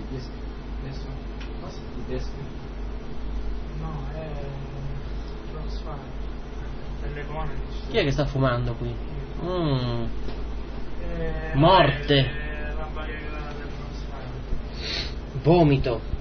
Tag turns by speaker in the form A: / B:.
A: Cosa? Tedesco?
B: No, è Crossfire. Per le buone.
C: Chi è che sta fumando qui? Morte.
B: La barriera del Crossfire.
C: Vomito.